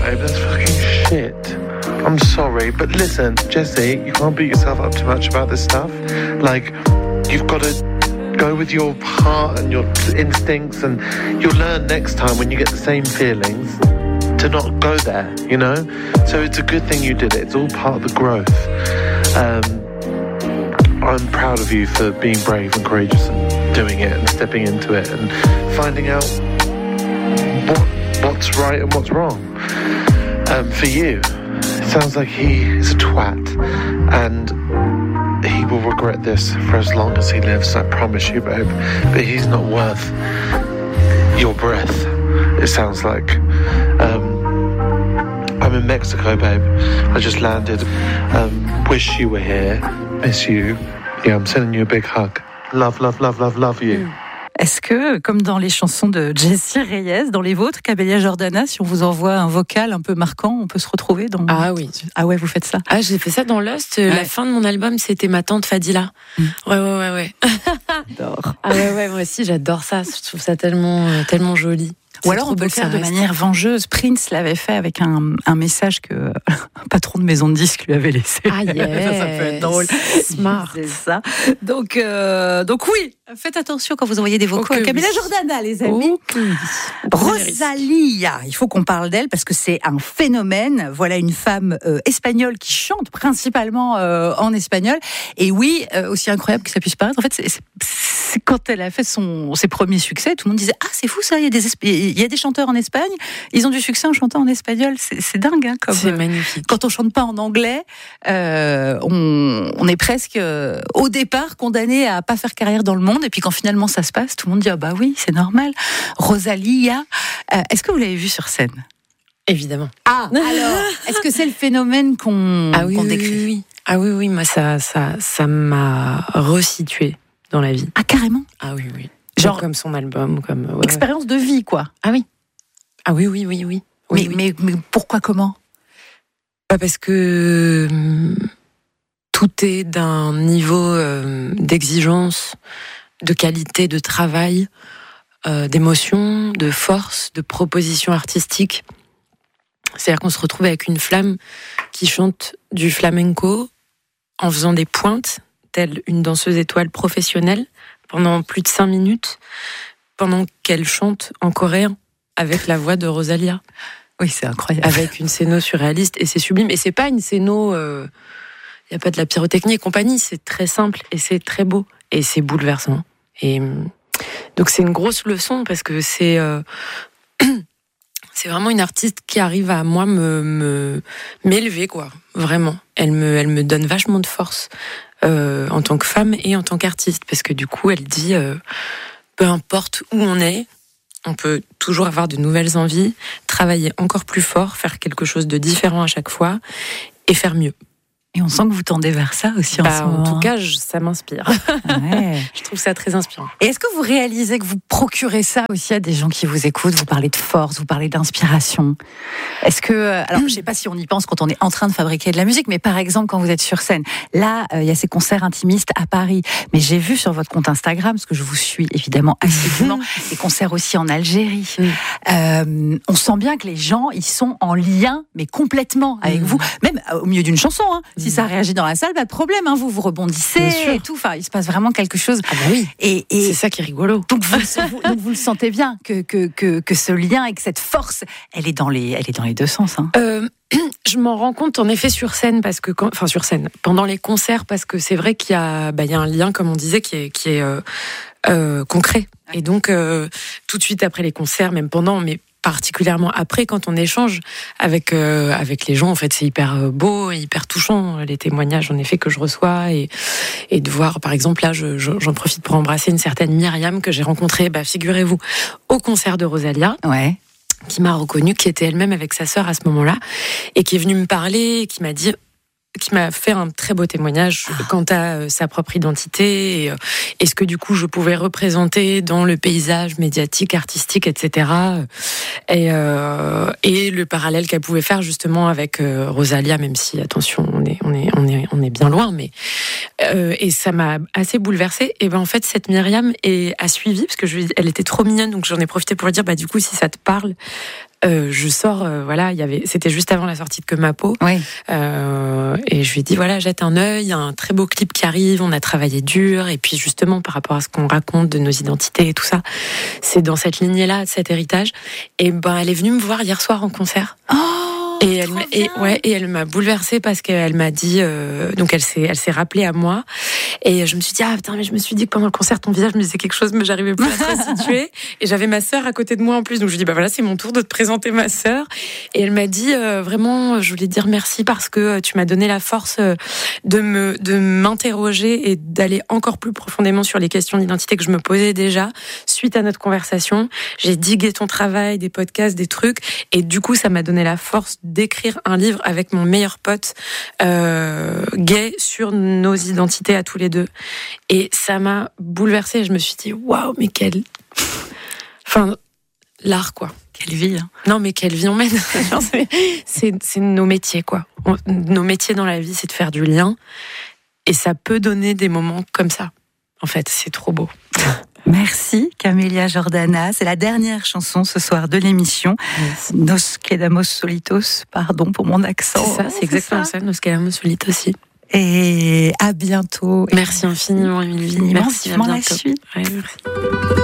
Babe, that's fucking shit. I'm sorry, but listen, Jessie, you can't beat yourself up too much about this stuff. Like, you've got to go with your heart and your instincts, and you'll learn next time when you get the same feelings to not go there, you know? So it's a good thing you did it. It's all part of the growth. I'm proud of you for being brave and courageous and doing it and stepping into it and finding out what's right and what's wrong. For you, it sounds like he is a twat and he will regret this for as long as he lives, I promise you, babe. But he's not worth your breath, it sounds like. I'm in Mexico, babe. I just landed. Wish you were here. Miss you. Yeah, I'm sending you a big hug. Love, love, love, love, love you. Est-ce que, comme dans les chansons de Jessie Reyes, dans les vôtres, Camélia Jordana, si on vous envoie un vocal un peu marquant, on peut se retrouver dans... Ah oui. Ah ouais, vous faites ça? Ah, j'ai fait ça dans Lost. Ouais. La fin de mon album, c'était ma tante Fadila. Ouais. J'adore. Ah ouais, moi aussi, j'adore ça. Je trouve ça tellement joli. Ou alors on peut le faire de manière vengeuse. Prince l'avait fait avec un message que un patron de maison de disques lui avait laissé. Ah yes. Ça peut être drôle. Smart. C'est ça. Donc oui, faites attention quand vous envoyez des vocaux à Camélia Jordana, les amis. Rosalía, il faut qu'on parle d'elle parce que c'est un phénomène. Voilà une femme espagnole qui chante principalement en espagnol. Et oui, aussi incroyable que ça puisse paraître, en fait, c'est quand elle a fait ses premiers succès, tout le monde disait « Ah, c'est fou ça, il y a des chanteurs en Espagne, ils ont du succès en chantant en espagnol. » C'est dingue, hein, comme c'est magnifique. Quand on chante pas en anglais, on est presque au départ condamné à pas faire carrière dans le monde. Et puis quand finalement ça se passe, tout le monde dit « Ah bah oui, c'est normal. » Rosalía, est-ce que vous l'avez vue sur scène ? Évidemment. Ah, alors, est-ce que c'est le phénomène qu'on décrit ? Oui. Ah oui, moi ça m'a resituée dans la vie. Ah, carrément ? Ah oui. Genre comme son album, comme expérience de vie, quoi. Ah oui. Ah oui. Mais pourquoi, comment ? Parce que tout est d'un niveau d'exigence, de qualité de travail, d'émotion, de force, de proposition artistique. C'est-à-dire qu'on se retrouve avec une flamme qui chante du flamenco en faisant des pointes, telle une danseuse étoile professionnelle, pendant plus de 5 minutes, pendant qu'elle chante en coréen avec la voix de Rosalía. Oui, c'est incroyable. Avec une scéno surréaliste, et c'est sublime. Et c'est pas une scéno, il n'y a pas de la pyrotechnie et compagnie, c'est très simple, et c'est très beau, et c'est bouleversant. Et donc c'est une grosse leçon, parce que c'est vraiment une artiste qui arrive à moi m'élever, quoi. Vraiment. Elle me donne vachement de force en tant que femme et en tant qu'artiste, parce que du coup, elle dit peu importe où on est, on peut toujours avoir de nouvelles envies, travailler encore plus fort, faire quelque chose de différent à chaque fois et faire mieux. Et on sent que vous tendez vers ça aussi en ce moment. En tout cas, ça m'inspire. Ouais. Je trouve ça très inspirant. Et est-ce que vous réalisez que vous procurez ça aussi à des gens qui vous écoutent ? Vous parlez de force, vous parlez d'inspiration. Est-ce que... Alors, je ne sais pas si on y pense quand on est en train de fabriquer de la musique, mais par exemple, quand vous êtes sur scène, là, il y a ces concerts intimistes à Paris. Mais j'ai vu sur votre compte Instagram, parce que je vous suis évidemment assidûment, des concerts aussi en Algérie. On sent bien que les gens, ils sont en lien, mais complètement avec vous. Même au milieu d'une chanson, hein. Si ça réagit dans la salle, pas de problème, hein, vous rebondissez et tout. Enfin, il se passe vraiment quelque chose. Ah bah oui. Et c'est ça qui est rigolo. Donc vous le sentez bien que ce lien et que cette force, elle est dans les deux sens. Hein. Je m'en rends compte en effet sur scène, sur scène, pendant les concerts, parce que c'est vrai qu'il y a un lien, comme on disait, qui est concret. Et donc tout de suite après les concerts, même pendant, mais particulièrement après, quand on échange avec les gens, en fait, c'est hyper beau, hyper touchant, les témoignages en effet que je reçois, et de voir, par exemple, là, j'en profite pour embrasser une certaine Myriam que j'ai rencontrée, figurez-vous, au concert de Rosalía. Ouais. Qui m'a reconnue, qui était elle-même avec sa sœur à ce moment-là, et qui est venue me parler, qui m'a fait un très beau témoignage quant à sa propre identité et ce que du coup je pouvais représenter dans le paysage médiatique, artistique, etc. Et le parallèle qu'elle pouvait faire justement avec Rosalía, même si attention, on est bien loin, mais et ça m'a assez bouleversée. Et en fait cette Myriam a suivi, parce que elle était trop mignonne, donc j'en ai profité pour lui dire du coup si ça te parle, je sors, c'était juste avant la sortie de Que ma peau. Oui. Et je lui ai dit, voilà, jette un œil, il y a un très beau clip qui arrive, on a travaillé dur, et puis justement, par rapport à ce qu'on raconte de nos identités et tout ça, c'est dans cette lignée-là, cet héritage. Et elle est venue me voir hier soir en concert. Et elle m'a bouleversée parce qu'elle m'a dit, donc elle s'est rappelée à moi, et je me suis dit, mais je me suis dit que pendant le concert, ton visage me disait quelque chose, mais j'arrivais plus à te resituer. Et j'avais ma sœur à côté de moi en plus, donc je lui ai dit, voilà, c'est mon tour de te présenter ma sœur. Et elle m'a dit, vraiment, je voulais te dire merci parce que tu m'as donné la force de m'interroger et d'aller encore plus profondément sur les questions d'identité que je me posais déjà suite à notre conversation. J'ai digué ton travail, des podcasts, des trucs, et du coup, ça m'a donné la force d'écrire un livre avec mon meilleur pote gay sur nos identités à tous les deux. Et ça m'a bouleversée. Je me suis dit, waouh, mais l'art, quoi. Quelle vie, hein. Non, mais quelle vie on mène. C'est nos métiers, quoi. Nos métiers dans la vie, c'est de faire du lien. Et ça peut donner des moments comme ça. En fait, c'est trop beau. Merci Camélia Jordana, c'est la dernière chanson ce soir de l'émission. Yes. Nos quedamos solitos, pardon pour mon accent. C'est ça, c'est exactement ça, Nos quedamos solitos aussi. Et à bientôt. Merci infiniment Émilie. Merci, vivement la suite. Ouais, merci.